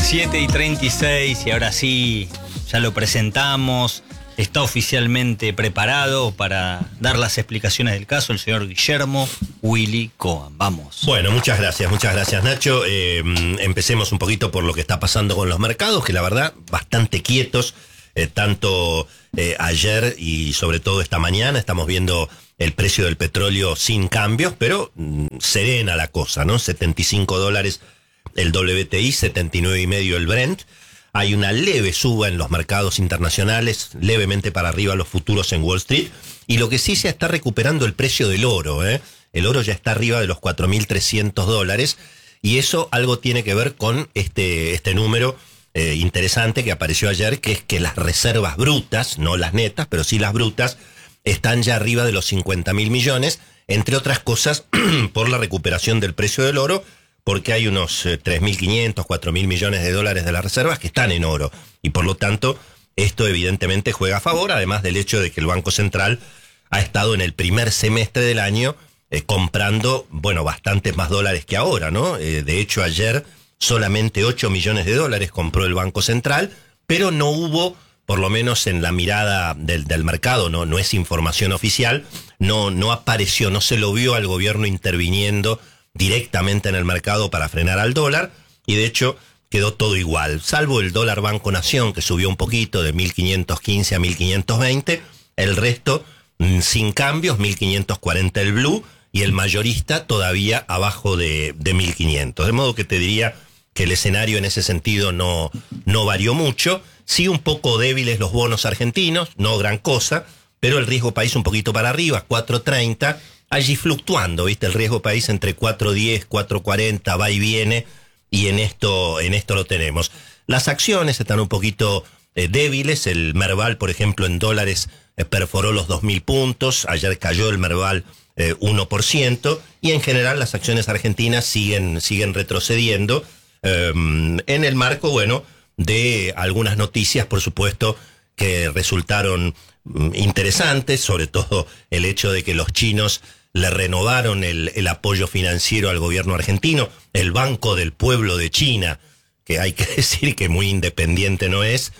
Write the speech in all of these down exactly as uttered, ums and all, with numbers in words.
siete y treinta y seis y ahora sí, ya lo presentamos. Está oficialmente preparado para dar las explicaciones del caso el señor Guillermo Willy Cohen. Vamos. Bueno, muchas gracias, muchas gracias Nacho. Eh, empecemos un poquito por lo que está pasando con los mercados, que la verdad, bastante quietos, eh, tanto eh, ayer y sobre todo esta mañana. Estamos viendo el precio del petróleo sin cambios, pero mm, serena la cosa, ¿no? setenta y cinco dólares el W T I, setenta y nueve y medio el Brent. Hay una leve suba en los mercados internacionales, levemente para arriba los futuros en Wall Street. Y lo que sí se está recuperando el precio del oro, ¿eh? El oro ya está arriba de los cuatro mil trescientos dólares. Y eso algo tiene que ver con este, este número eh, interesante que apareció ayer, que es que las reservas brutas, no las netas, pero sí las brutas, están ya arriba de los cincuenta mil millones, entre otras cosas por la recuperación del precio del oro, porque hay unos eh, tres mil quinientos, cuatro mil millones de dólares de las reservas que están en oro. Y por lo tanto, esto evidentemente juega a favor, además del hecho de que el Banco Central ha estado en el primer semestre del año eh, comprando, bueno, bastantes más dólares que ahora, ¿no? Eh, de hecho, ayer solamente ocho millones de dólares compró el Banco Central, pero no hubo, por lo menos en la mirada del, del mercado, no, no es información oficial, no, no apareció, no se lo vio al gobierno interviniendo directamente en el mercado para frenar al dólar, y de hecho quedó todo igual, salvo el dólar Banco Nación, que subió un poquito de mil quinientos quince a mil quinientos veinte, el resto mmm, sin cambios, mil quinientos cuarenta el blue, y el mayorista todavía abajo de, de mil quinientos, de modo que te diría que el escenario en ese sentido no, no varió mucho, sí un poco débiles los bonos argentinos, no gran cosa, pero el riesgo país un poquito para arriba, cuatro treinta, allí fluctuando, ¿viste? El riesgo país entre cuatro diez, cuatro cuarenta, va y viene, y en esto, en esto lo tenemos. Las acciones están un poquito eh, débiles, el Merval, por ejemplo, en dólares eh, perforó los dos mil puntos, ayer cayó el Merval eh, uno por ciento, y en general las acciones argentinas siguen, siguen retrocediendo, eh, en el marco, bueno, de algunas noticias, por supuesto, que resultaron mm, interesantes, sobre todo el hecho de que los chinos le renovaron el, el apoyo financiero al gobierno argentino, el Banco del Pueblo de China, que hay que decir que muy independiente no es,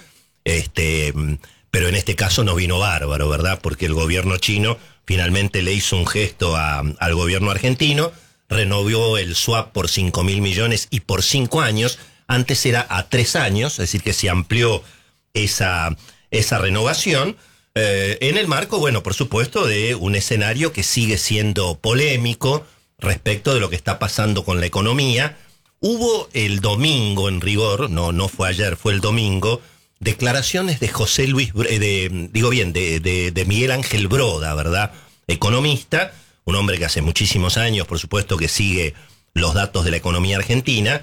este, pero en este caso no vino bárbaro, ¿verdad? Porque el gobierno chino finalmente le hizo un gesto a, al gobierno argentino, renovó el swap por cinco mil millones y por cinco años, antes era a tres años, es decir que se amplió esa, esa renovación, Eh, en el marco, bueno, por supuesto, de un escenario que sigue siendo polémico respecto de lo que está pasando con la economía. Hubo el domingo, en rigor, no, no fue ayer, fue el domingo, declaraciones de José Luis, de, digo bien, de, de, de Miguel Ángel Broda, ¿verdad? Economista, un hombre que hace muchísimos años, por supuesto, que sigue los datos de la economía argentina.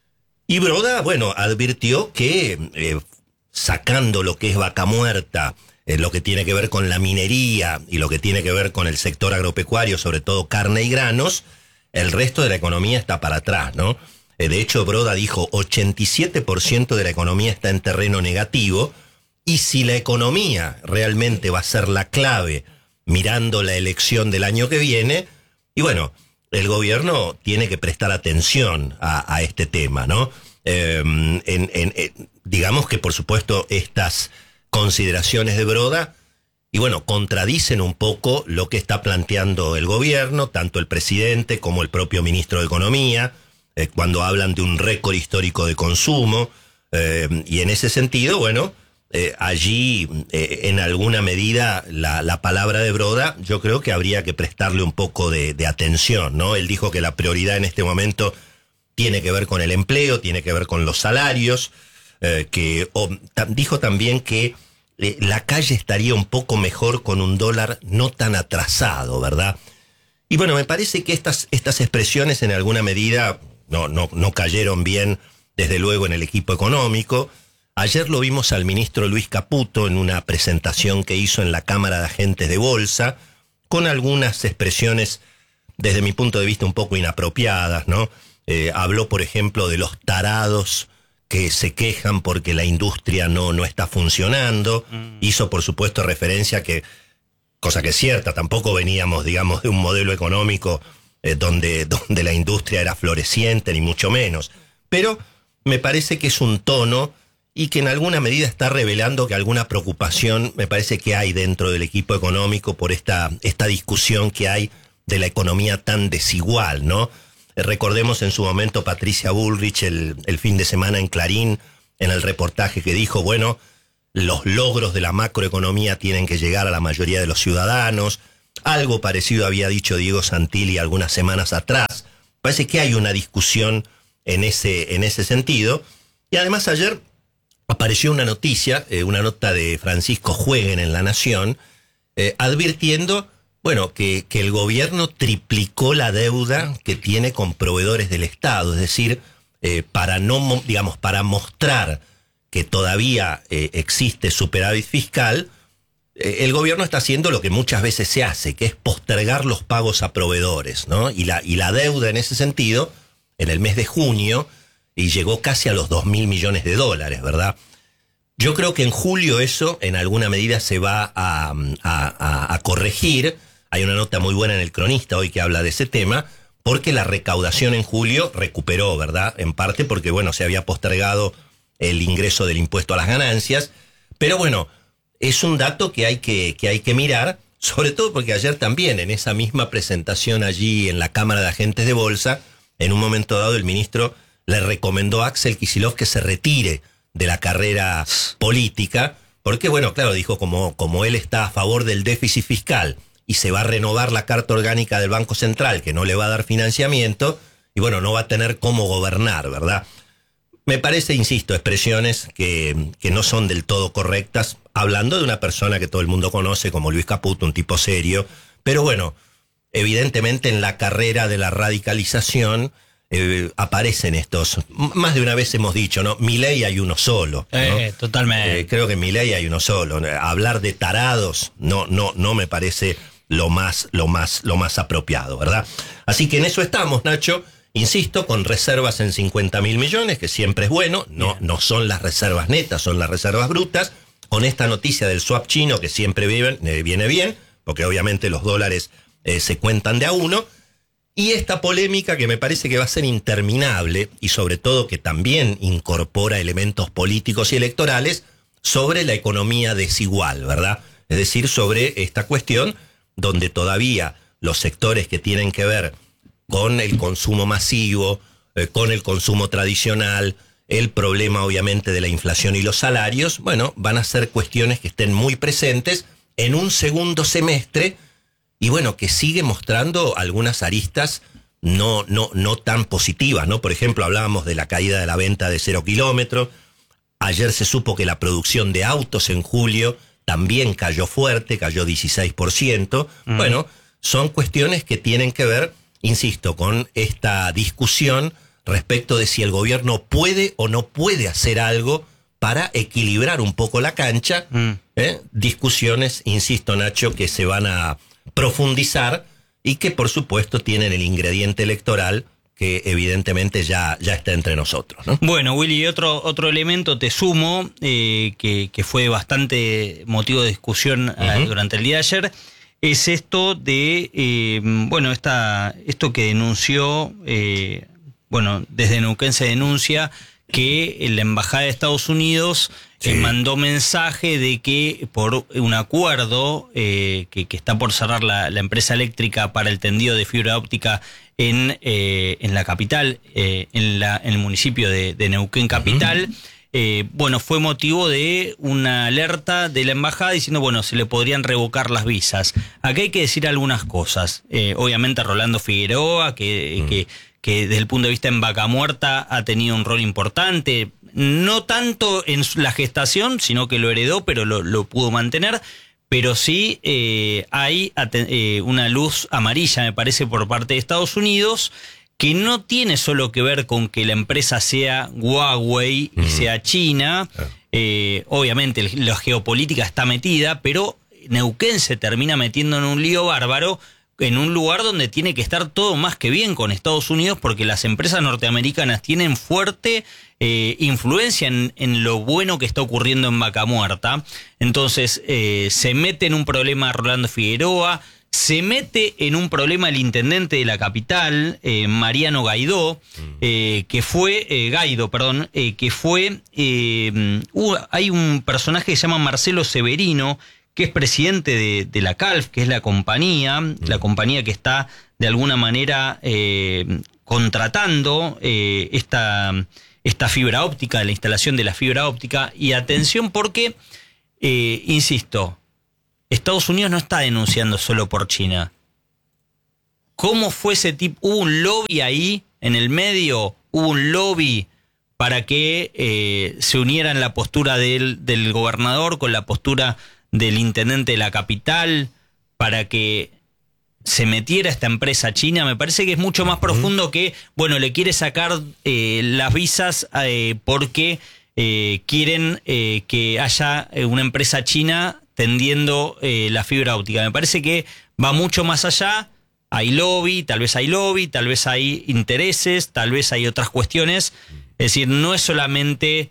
Y Broda, bueno, advirtió que, eh, sacando lo que es Vaca Muerta, Eh, lo que tiene que ver con la minería y lo que tiene que ver con el sector agropecuario, sobre todo carne y granos, el resto de la economía está para atrás, ¿no? Eh, de hecho, Broda dijo, ochenta y siete por ciento de la economía está en terreno negativo, y si la economía realmente va a ser la clave mirando la elección del año que viene, y bueno, el gobierno tiene que prestar atención a, a este tema, ¿no? Eh, en, en, en, digamos que, por supuesto, estas consideraciones de Broda, y bueno, contradicen un poco lo que está planteando el gobierno, tanto el presidente como el propio ministro de Economía, eh, cuando hablan de un récord histórico de consumo, eh, y en ese sentido, bueno, eh, allí, eh, en alguna medida, la, la palabra de Broda, yo creo que habría que prestarle un poco de, de atención, ¿no? Él dijo que la prioridad en este momento tiene que ver con el empleo, tiene que ver con los salarios, eh, que o, tam, dijo también que eh, la calle estaría un poco mejor con un dólar no tan atrasado, ¿verdad? Y bueno, me parece que estas, estas expresiones en alguna medida no, no, no cayeron bien, desde luego, en el equipo económico. Ayer lo vimos al ministro Luis Caputo en una presentación que hizo en la Cámara de Agentes de Bolsa, con algunas expresiones, desde mi punto de vista, un poco inapropiadas, ¿no? Eh, habló, por ejemplo, de los tarados que se quejan porque la industria no, no está funcionando. Mm. Hizo, por supuesto, referencia a que, cosa que es cierta, tampoco veníamos, digamos, de un modelo económico eh, donde, donde la industria era floreciente, ni mucho menos. Pero me parece que es un tono y que en alguna medida está revelando que alguna preocupación me parece que hay dentro del equipo económico por esta, esta discusión que hay de la economía tan desigual, ¿no? Eh, recordemos en su momento Patricia Bullrich el, el fin de semana en Clarín, en el reportaje que dijo, bueno, los logros de la macroeconomía tienen que llegar a la mayoría de los ciudadanos. Algo parecido había dicho Diego Santilli algunas semanas atrás. Parece que hay una discusión en ese, en ese sentido. Y además ayer apareció una noticia, eh, una nota de Francisco Jueguen en La Nación, eh, advirtiendo, bueno, que, que el gobierno triplicó la deuda que tiene con proveedores del Estado. Es decir, eh, para no, digamos, para mostrar que todavía eh, existe superávit fiscal, eh, el gobierno está haciendo lo que muchas veces se hace, que es postergar los pagos a proveedores, ¿no? Y la, y la deuda en ese sentido, en el mes de junio, y llegó casi a los dos mil millones de dólares, ¿verdad? Yo creo que en julio eso, en alguna medida, se va a, a, a, a corregir. Hay una nota muy buena en El Cronista hoy que habla de ese tema, porque la recaudación en julio recuperó, ¿verdad? En parte porque, bueno, se había postergado el ingreso del impuesto a las ganancias, pero bueno, es un dato que hay que, que hay que mirar, sobre todo porque ayer también en esa misma presentación allí en la Cámara de Agentes de Bolsa, en un momento dado el ministro le recomendó a Axel Kicillof que se retire de la carrera política, porque bueno, claro, dijo como, como él está a favor del déficit fiscal y se va a renovar la Carta Orgánica del Banco Central, que no le va a dar financiamiento, y bueno, no va a tener cómo gobernar, ¿verdad? Me parece, insisto, expresiones que, que no son del todo correctas, hablando de una persona que todo el mundo conoce como Luis Caputo, un tipo serio, pero bueno, evidentemente en la carrera de la radicalización eh, aparecen estos, más de una vez hemos dicho, ¿no? Milei hay uno solo, ¿no? Eh, totalmente. Eh, creo que Milei hay uno solo. Hablar de tarados no, no, no me parece lo más, lo más, lo más apropiado, ¿verdad? Así que en eso estamos, Nacho. Insisto, con reservas en cincuenta mil millones, que siempre es bueno, no, no son las reservas netas, son las reservas brutas. Con esta noticia del swap chino, que siempre viene, eh, viene bien, porque obviamente los dólares eh, se cuentan de a uno. Y esta polémica que me parece que va a ser interminable, y sobre todo que también incorpora elementos políticos y electorales, sobre la economía desigual, ¿verdad? Es decir, sobre esta cuestión donde todavía los sectores que tienen que ver con el consumo masivo, eh, con el consumo tradicional, el problema obviamente de la inflación y los salarios, bueno, van a ser cuestiones que estén muy presentes en un segundo semestre y bueno, que sigue mostrando algunas aristas no, no, no tan positivas, ¿no? Por ejemplo, hablábamos de la caída de la venta de cero kilómetros, ayer se supo que la producción de autos en julio también cayó fuerte, cayó dieciséis por ciento, mm. Bueno, son cuestiones que tienen que ver, insisto, con esta discusión respecto de si el gobierno puede o no puede hacer algo para equilibrar un poco la cancha. Mm. ¿eh? Discusiones, insisto, Nacho, que se van a profundizar y que, por supuesto, tienen el ingrediente electoral que evidentemente ya, ya está entre nosotros, ¿no? Bueno, Willy, otro, otro elemento te sumo, eh, que, que fue bastante motivo de discusión uh-huh. eh, durante el día de ayer, es esto de, eh, bueno, esta, esto que denunció, eh, bueno, desde Neuquén se denuncia que la Embajada de Estados Unidos sí. eh, mandó mensaje de que por un acuerdo eh, que, que está por cerrar la, la empresa eléctrica para el tendido de fibra óptica en, eh, en la capital, eh, en, la, en el municipio de, de Neuquén capital, uh-huh. Eh, bueno, fue motivo de una alerta de la embajada diciendo, bueno, se le podrían revocar las visas. Acá hay que decir algunas cosas. Eh, obviamente Rolando Figueroa, que, mm. que, que desde el punto de vista en Vaca Muerta ha tenido un rol importante, no tanto en la gestación, sino que lo heredó, pero lo, lo pudo mantener. Pero sí eh, hay eh, una luz amarilla, me parece, por parte de Estados Unidos, que no tiene solo que ver con que la empresa sea Huawei y uh-huh. sea China. Uh-huh. Eh, obviamente la geopolítica está metida, pero Neuquén se termina metiendo en un lío bárbaro, en un lugar donde tiene que estar todo más que bien con Estados Unidos, porque las empresas norteamericanas tienen fuerte eh, influencia en, en lo bueno que está ocurriendo en Vaca Muerta. Entonces eh, se mete en un problema Rolando Figueroa, Se mete en un problema el intendente de la capital, eh, Mariano Guaidó, eh, que fue, eh, Guaidó, perdón, eh, que fue, eh, uh, hay un personaje que se llama Marcelo Severino, que es presidente de, de la Calf, que es la compañía, mm. la compañía que está de alguna manera eh, contratando eh, esta, esta fibra óptica, la instalación de la fibra óptica. Y atención porque, eh, insisto, Estados Unidos no está denunciando solo por China. ¿Cómo fue ese tipo? ¿Hubo un lobby ahí en el medio? ¿Hubo un lobby para que eh, se unieran la postura del, del gobernador con la postura del intendente de la capital para que se metiera esta empresa china? Me parece que es mucho más profundo que, bueno, le quiere sacar eh, las visas eh, porque eh, quieren eh, que haya una empresa china tendiendo eh, la fibra óptica. Me parece que va mucho más allá. Hay lobby, tal vez hay lobby, tal vez hay intereses, tal vez hay otras cuestiones. Es decir, no es solamente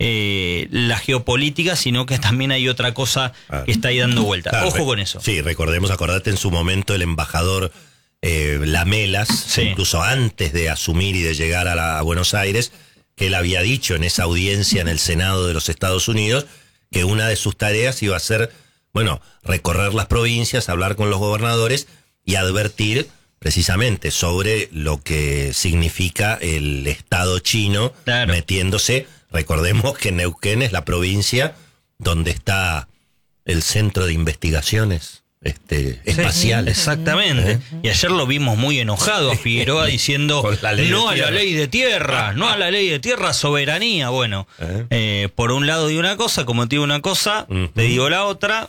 eh, la geopolítica, sino que también hay otra cosa ah, que está ahí dando vuelta. Claro, Ojo con eso. Sí, recordemos, acordate en su momento el embajador eh, Lamelas, sí. incluso antes de asumir y de llegar a, la, a Buenos Aires, que él había dicho en esa audiencia en el Senado de los Estados Unidos que una de sus tareas iba a ser, bueno, recorrer las provincias, hablar con los gobernadores y advertir precisamente sobre lo que significa el Estado chino claro. metiéndose. Recordemos que Neuquén es la provincia donde está el Centro de Investigaciones este, sí, espaciales. Exactamente. ¿Eh? Y ayer lo vimos muy enojado a Figueroa diciendo no a la ley de tierra, no a la ley de tierra, soberanía. Bueno, ¿Eh? Eh, por un lado digo una cosa, como te digo una cosa, uh-huh. te digo la otra.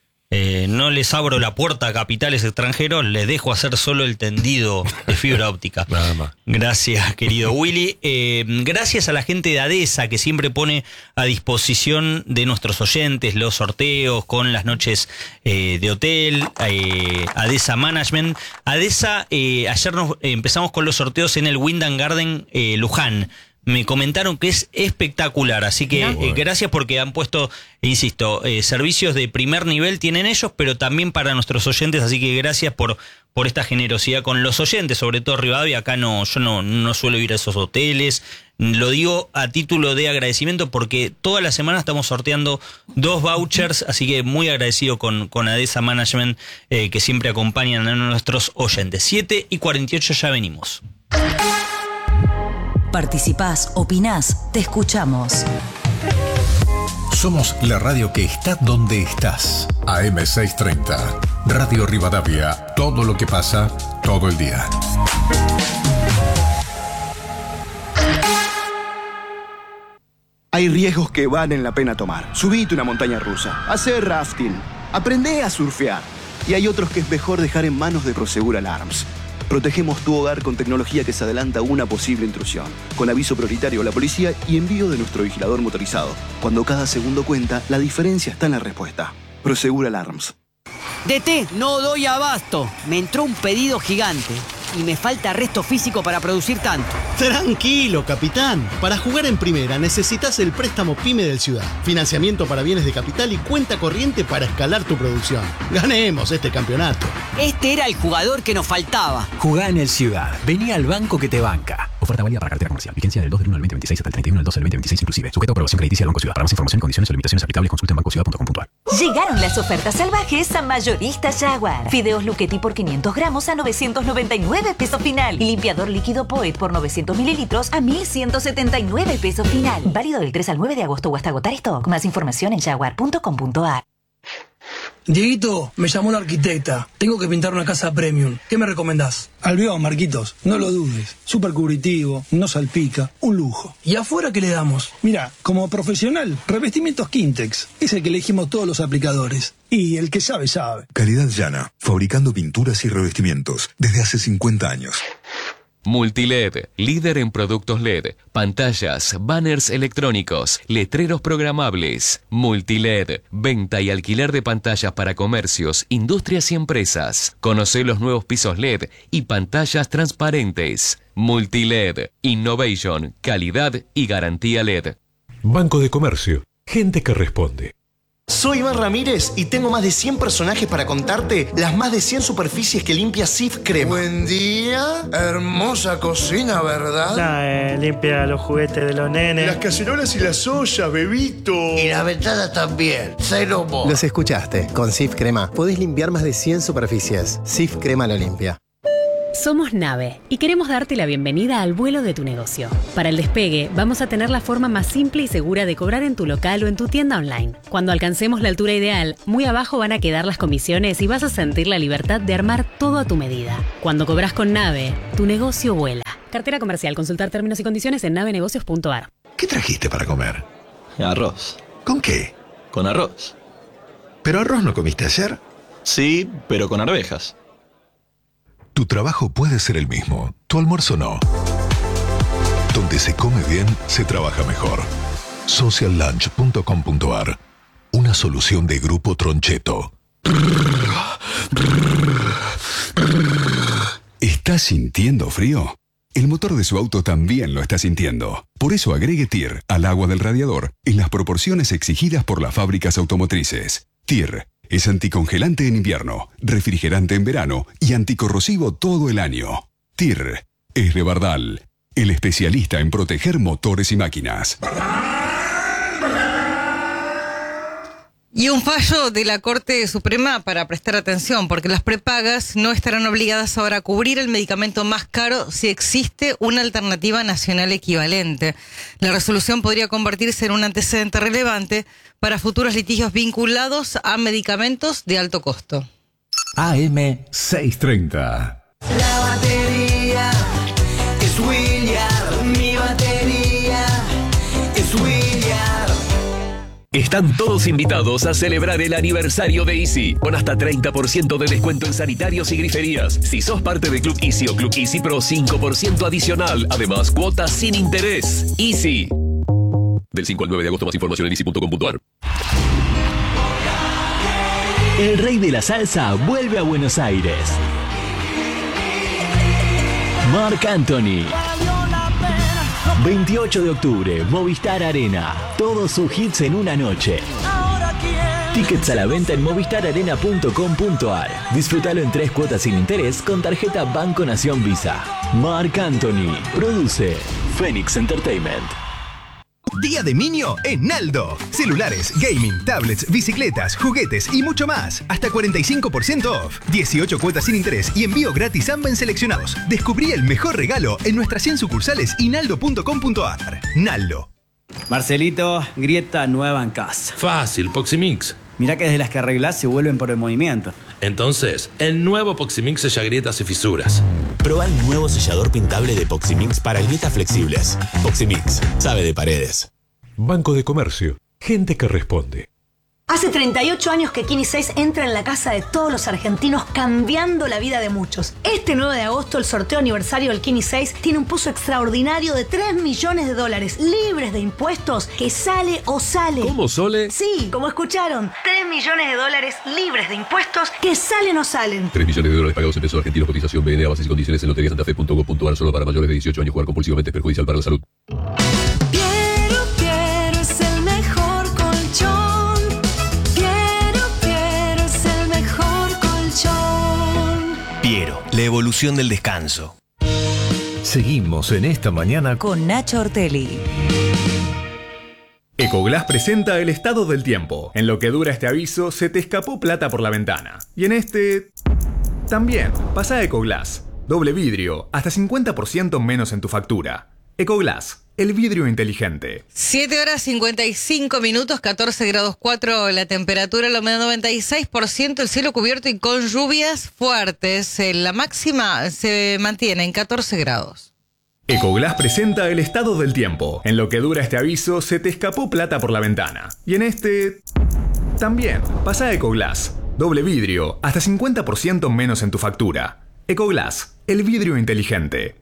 Eh, no les abro la puerta a capitales extranjeros, les dejo hacer solo el tendido de fibra óptica. Nada más. Gracias, querido Willy. Eh, gracias a la gente de ADESA que siempre pone a disposición de nuestros oyentes los sorteos con las noches eh, de hotel, eh, ADESA Management. ADESA, eh, ayer nos eh, empezamos con los sorteos en el Wind and Garden eh, Luján. Me comentaron que es espectacular, así que eh, gracias porque han puesto, insisto, eh, servicios de primer nivel tienen ellos, pero también para nuestros oyentes, así que gracias por por esta generosidad con los oyentes, sobre todo Rivadavia. Acá no, yo no, no suelo ir a esos hoteles, lo digo a título de agradecimiento porque toda la semana estamos sorteando dos vouchers, así que muy agradecido con, con ADESA Management eh, que siempre acompañan a nuestros oyentes. siete y cuarenta y ocho ya venimos. Participás, opinás, te escuchamos. Somos la radio que está donde estás. A M seiscientos treinta. Radio Rivadavia. Todo lo que pasa, todo el día. Hay riesgos que valen la pena tomar. Subite una montaña rusa, hacer rafting, aprende a surfear. Y hay otros que es mejor dejar en manos de Prosegur Alarms. Protegemos tu hogar con tecnología que se adelanta a una posible intrusión, con aviso prioritario a la policía y envío de nuestro vigilador motorizado. Cuando cada segundo cuenta, la diferencia está en la respuesta. Prosegur Alarms. D T, no doy abasto. Me entró un pedido gigante y me falta resto físico para producir tanto. Tranquilo, capitán. Para jugar en primera necesitas el préstamo PYME del Ciudad. Financiamiento para bienes de capital y cuenta corriente para escalar tu producción. Ganemos este campeonato. Este era el jugador que nos faltaba. Jugá en el Ciudad. Vení al banco que te banca. Oferta válida para cartera comercial. Vigencia del dos del uno al veinte veintiséis hasta el treinta y uno del dos del veinte veintiséis inclusive. Sujeto a aprobación crediticia del Banco Ciudad. Para más información y condiciones o limitaciones aplicables consulta en banco ciudad punto com punto a r. Llegaron las ofertas salvajes a Mayorista Jaguar. Fideos Luchetti por quinientos gramos a novecientos noventa y nueve pesos final. Y limpiador líquido Poet por novecientos mililitros a mil ciento setenta y nueve pesos final. Válido del tres al nueve de agosto o hasta agotar stock. Más información en jaguar punto com punto a r. Dieguito, me llamó la arquitecta. Tengo que pintar una casa premium. ¿Qué me recomendás? Albión, Marquitos. No lo dudes. Súper cubritivo, no salpica. Un lujo. ¿Y afuera qué le damos? Mira, como profesional, revestimientos Quintex. Es el que elegimos todos los aplicadores. Y el que sabe, sabe. Calidad Llana. Fabricando pinturas y revestimientos desde hace cincuenta años. Multiled, líder en productos L E D, pantallas, banners electrónicos, letreros programables. Multiled, venta y alquiler de pantallas para comercios, industrias y empresas. Conoce los nuevos pisos L E D y pantallas transparentes. Multiled, innovation, calidad y garantía L E D. Banco de Comercio, gente que responde. Soy Iván Ramírez y tengo más de cien personajes para contarte las más de cien superficies que limpia Cif Crema. Buen día, hermosa cocina, ¿verdad? Nah, eh, limpia los juguetes de los nenes. Las cacerolas y las ollas, bebito. Y las ventanas también, cero mo. Los escuchaste, con Cif Crema podés limpiar más de cien superficies. Cif Crema lo limpia. Somos Nave y queremos darte la bienvenida al vuelo de tu negocio. Para el despegue, vamos a tener la forma más simple y segura de cobrar en tu local o en tu tienda online. Cuando alcancemos la altura ideal, muy abajo van a quedar las comisiones y vas a sentir la libertad de armar todo a tu medida. Cuando cobras con Nave, tu negocio vuela. Cartera comercial. Consultar términos y condiciones en nave negocios punto a r. ¿Qué trajiste para comer? Arroz. ¿Con qué? Con arroz. ¿Pero arroz no comiste ayer? Sí, pero con arvejas. Tu trabajo puede ser el mismo, tu almuerzo no. Donde se come bien, se trabaja mejor. social lunch punto com punto a r. Una solución de Grupo Troncheto. ¿Estás sintiendo frío? El motor de su auto también lo está sintiendo. Por eso agregue T I R al agua del radiador en las proporciones exigidas por las fábricas automotrices. T I R es anticongelante en invierno, refrigerante en verano y anticorrosivo todo el año. T I R es de Bardal, el especialista en proteger motores y máquinas. Y un fallo de la Corte Suprema para prestar atención, porque las prepagas no estarán obligadas ahora a cubrir el medicamento más caro si existe una alternativa nacional equivalente. La resolución podría convertirse en un antecedente relevante para futuros litigios vinculados a medicamentos de alto costo. A M seiscientos treinta. La batería es William, mi batería es William. Están todos invitados a celebrar el aniversario de Easy, con hasta treinta por ciento de descuento en sanitarios y griferías. Si sos parte de Club Easy o Club Easy Pro, cinco por ciento adicional. Además, cuotas sin interés. Easy. Del cinco al nueve de agosto, más información en easy punto com punto a r. El rey de la salsa vuelve a Buenos Aires. Marc Anthony. veintiocho de octubre, Movistar Arena. Todos sus hits en una noche. Tickets a la venta en movistar arena punto com punto a r. Disfrútalo en tres cuotas sin interés con tarjeta Banco Nación Visa. Marc Anthony. Produce Phoenix Entertainment. Día de Niño en Naldo. Celulares, gaming, tablets, bicicletas, juguetes y mucho más. Hasta cuarenta y cinco por ciento off. dieciocho cuotas sin interés y envío gratis a ambas seleccionados. Descubrí el mejor regalo en nuestras cien sucursales y naldo punto com punto a r. Naldo. Marcelito, grieta nueva en casa. Fácil, Poximix. Mirá que desde las que arreglás se vuelven por el movimiento. Entonces, el nuevo Poximix sella grietas y fisuras. Proba el nuevo sellador pintable de Poximix para grietas flexibles. Poximix, sabe de paredes. Banco de Comercio. Gente que responde. Hace treinta y ocho años que Kini seis entra en la casa de todos los argentinos, cambiando la vida de muchos. Este nueve de agosto, el sorteo aniversario del Kini seis tiene un pozo extraordinario de tres millones de dólares, libres de impuestos, que sale o sale. ¿Cómo, Sole? Sí, como escucharon, tres millones de dólares libres de impuestos, que salen o salen. tres millones de dólares pagados en pesos argentinos, cotización B N A, bases y condiciones en lotería santa fe punto com punto a r, solo para mayores de dieciocho años. Jugar compulsivamente es perjudicial para la salud. Piero, la evolución del descanso. Seguimos en esta mañana con Nacho Ortelli. Ecoglass presenta el estado del tiempo. En lo que dura este aviso, se te escapó plata por la ventana. Y en este... también. Pasa a Ecoglass. Doble vidrio, hasta cincuenta por ciento menos en tu factura. Ecoglass, el vidrio inteligente. siete horas cincuenta y cinco minutos, catorce grados cuatro la temperatura, la humedad noventa y seis por ciento, el cielo cubierto y con lluvias fuertes. La máxima se mantiene en catorce grados. Ecoglass presenta el estado del tiempo. En lo que dura este aviso, se te escapó plata por la ventana. Y en este... también. Pasa a Ecoglass. Doble vidrio, hasta cincuenta por ciento menos en tu factura. Ecoglass, el vidrio inteligente.